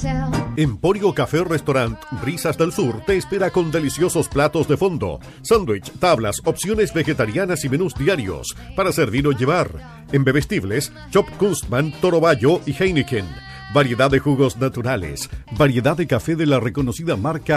Emporio Café Restaurant Brisas del Sur te espera con deliciosos platos de fondo, sándwich, tablas, opciones vegetarianas y menús diarios para servir o llevar. En bebestibles, Chop Kunstmann, Toro Bayo y Heineken. Variedad de jugos naturales, variedad de café de la reconocida marca